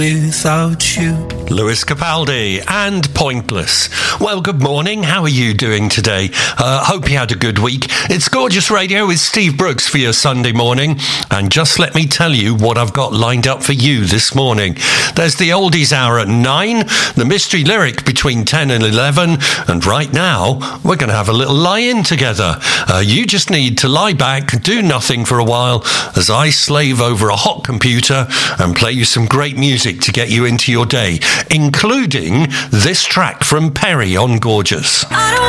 without you. Lewis Capaldi and Pointless. Well, good morning. How are you doing today? Hope you had a good week. It's Gorgeous Radio with Steve Brooks for your Sunday morning. And just let me tell you what I've got lined up for you this morning. There's the Oldies Hour at 9, the Mystery Lyric between 10 and 11. And right now, we're going to have a little lie-in together. You just need to lie back, do nothing for a while, as I slave over a hot computer and play you some great music to get you into your day, including this track from Perry on Gorgeous.